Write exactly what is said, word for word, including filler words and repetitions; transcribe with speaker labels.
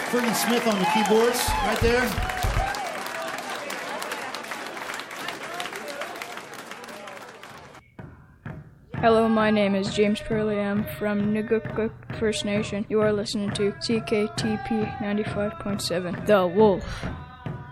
Speaker 1: Fergie Smith on the keyboards, right there.
Speaker 2: Hello, my name is James Purley. I'm from Nugukuk First Nation. You are listening to C K T P ninety-five point seven, The Wolf.